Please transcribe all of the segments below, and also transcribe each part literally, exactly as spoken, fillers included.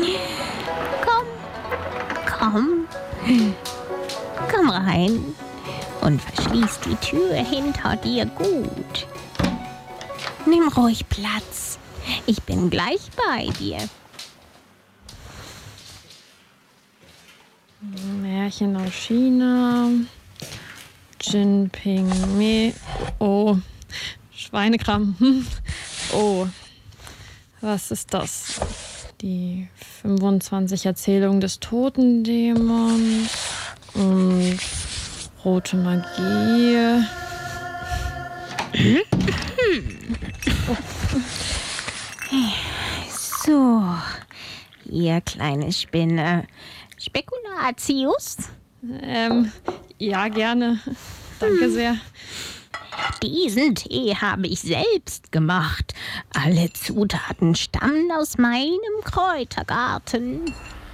Komm, komm, komm rein und verschließ die Tür hinter dir gut. Nimm ruhig Platz, ich bin gleich bei dir. Märchen aus China. Jinping. Me. Oh. Schweinekram. Oh. Was ist das? Die fünfundzwanzig Erzählungen des Totendämons. Und rote Magie. So, ihr kleine Spinne. Spekulatius? Ähm, ja, gerne. Danke sehr. Diesen Tee habe ich selbst gemacht. Alle Zutaten stammen aus meinem Kräutergarten.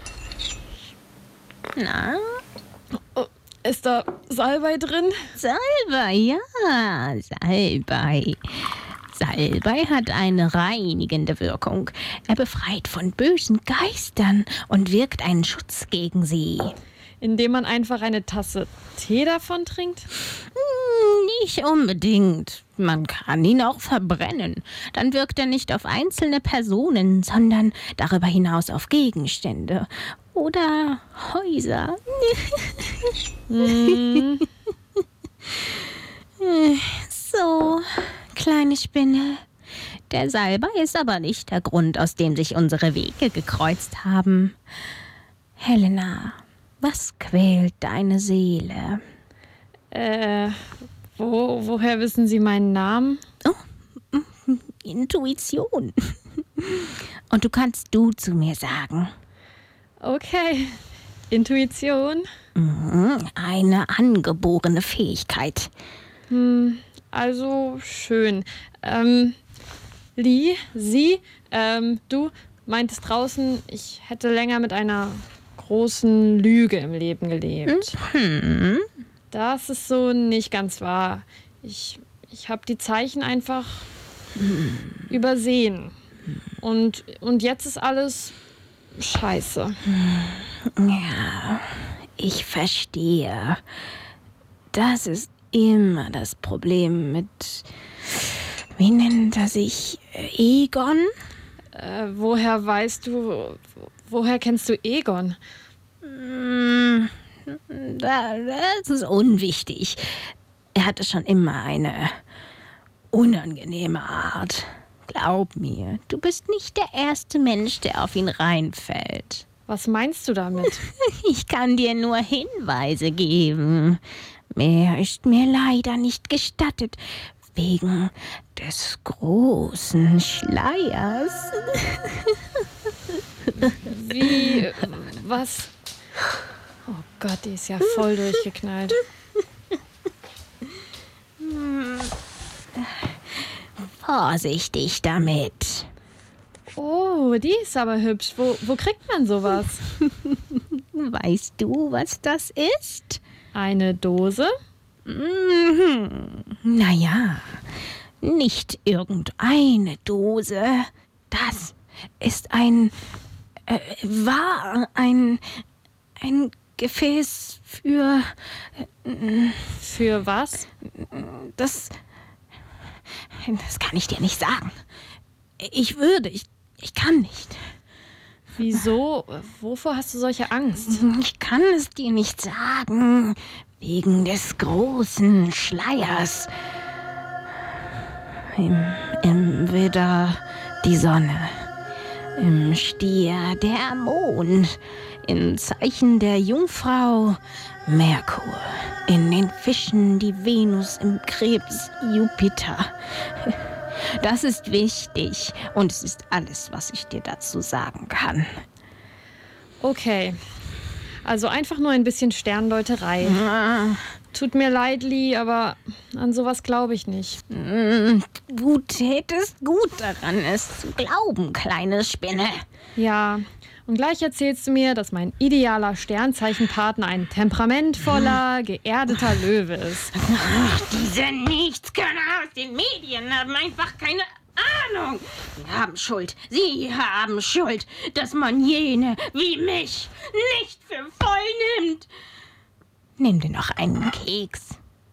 Na? Oh, ist da Salbei drin? Salbei, ja, Salbei. Salbei hat eine reinigende Wirkung. Er befreit von bösen Geistern und wirkt einen Schutz gegen sie. Indem man einfach eine Tasse Tee davon trinkt? Nicht unbedingt. Man kann ihn auch verbrennen. Dann wirkt er nicht auf einzelne Personen, sondern darüber hinaus auf Gegenstände oder Häuser. Mm. So, kleine Spinne. Der Salbei ist aber nicht der Grund, aus dem sich unsere Wege gekreuzt haben. Helena, was quält deine Seele? Äh, wo, woher wissen Sie meinen Namen? Oh, Intuition. Und du kannst du zu mir sagen. Okay, Intuition. Mhm, eine angeborene Fähigkeit. Hm, also schön. Ähm, Lee, Sie, ähm, du meintest draußen, ich hätte länger mit einer großen Lüge im Leben gelebt. Mhm. Das ist so nicht ganz wahr. Ich, ich habe die Zeichen einfach hm. übersehen. Und, und jetzt ist alles scheiße. Ja, ich verstehe. Das ist immer das Problem mit, wie nennt er sich, Egon? Äh, woher weißt du, woher kennst du Egon? Mm, das ist unwichtig. Er hatte schon immer eine unangenehme Art. Glaub mir, du bist nicht der erste Mensch, der auf ihn reinfällt. Was meinst du damit? Ich kann dir nur Hinweise geben. Mehr ist mir leider nicht gestattet, wegen des großen Schleiers. Wie, was? Oh Gott, die ist ja voll durchgeknallt. Vorsichtig damit. Oh, die ist aber hübsch. Wo, wo kriegt man sowas? Weißt du, was das ist? Eine Dose? Mhm. Naja, nicht irgendeine Dose. Das ist ein, äh, war ein, ein Gefäß für... Äh, für was? Das, das kann ich dir nicht sagen. Ich würde, ich, ich kann nicht. Wieso? Wovor hast du solche Angst? Ich kann es dir nicht sagen. Wegen des großen Schleiers. Im, im Widder die Sonne. Im Stier der Mond. Im Zeichen der Jungfrau Merkur. In den Fischen die Venus, im Krebs Jupiter. Das ist wichtig und es ist alles, was ich dir dazu sagen kann. Okay, also einfach nur ein bisschen Sterndeuterei. Ah. Tut mir leid, Lee, aber an sowas glaube ich nicht. Du tätest gut daran, es zu glauben, kleine Spinne. Ja, und gleich erzählst du mir, dass mein idealer Sternzeichenpartner ein temperamentvoller, geerdeter Löwe ist. Ach, diese Nichtskönner aus den Medien haben einfach keine Ahnung. Sie haben Schuld. Sie haben Schuld, dass man jene wie mich nicht für voll nimmt. Nimm dir noch einen Keks.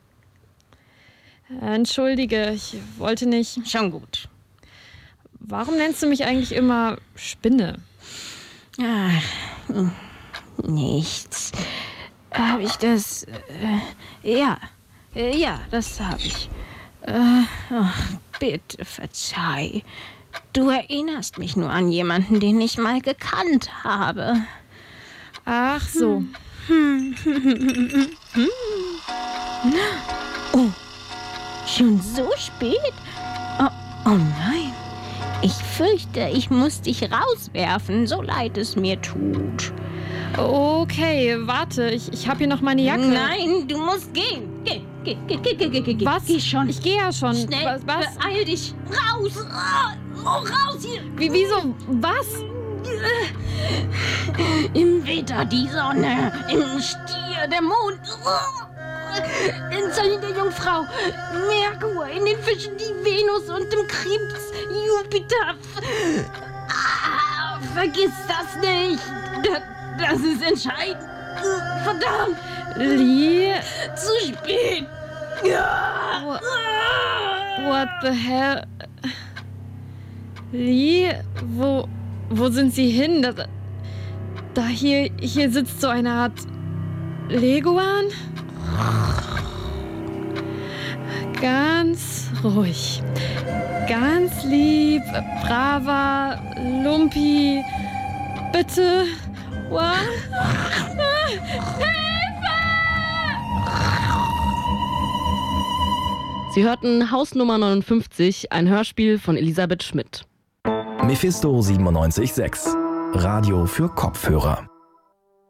Entschuldige, ich wollte nicht. Schon gut. Warum nennst du mich eigentlich immer Spinne? Ach, nichts. Habe ich das... Äh, ja, äh, ja, das habe ich. Äh, ach, bitte verzeih. Du erinnerst mich nur an jemanden, den ich mal gekannt habe. Ach so. Hm. Oh, schon so spät? Oh, oh nein. Ich fürchte, ich muss dich rauswerfen, so leid es mir tut. Okay, warte, ich, ich habe hier noch meine Jacke. Nein, du musst gehen. Geh, geh, geh, geh, geh, geh, geh. Was? Geh schon. Ich gehe ja schon. Schnell, Was? was? beeil dich. Raus. Oh, raus hier. Wie, wieso? Was? Im Widder die Sonne, im Stier der Mond, in Zeichen der Jungfrau, Merkur, in den Fischen die Venus und im Krebs Jupiter. Ah, vergiss das nicht. Das, das ist entscheidend. Verdammt. Lee? Zu spät. What, what the hell? Lee? Wo, wo sind Sie hin? Da, da hier, hier sitzt so eine Art Leguan. Ganz ruhig. Ganz lieb, braver, Lumpi. Bitte. What? Sie hörten Hausnummer neunundfünfzig, ein Hörspiel von Elisabeth Schmidt. Mephisto siebenundneunzig Komma sechs. Radio für Kopfhörer.